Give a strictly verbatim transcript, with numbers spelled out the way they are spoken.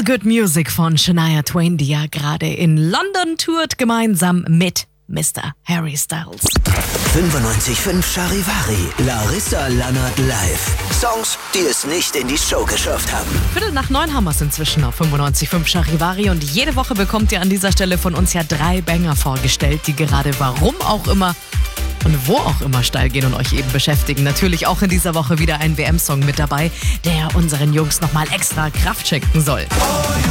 Feel Good Music von Shania Twain, die ja gerade in London tourt, gemeinsam mit Mister Harry Styles. fünfundneunzig Komma fünf Charivari, Larissa Lannert live. Songs, die es nicht in die Show geschafft haben. Viertel nach neun haben wir es inzwischen auf fünfundneunzig Komma fünf Charivari und jede Woche bekommt ihr an dieser Stelle von uns ja drei Banger vorgestellt, die gerade warum auch immer und wo auch immer steil gehen und euch eben beschäftigen. Natürlich auch in dieser Woche wieder ein W M-Song mit dabei, der unseren Jungs nochmal extra Kraft schenken soll.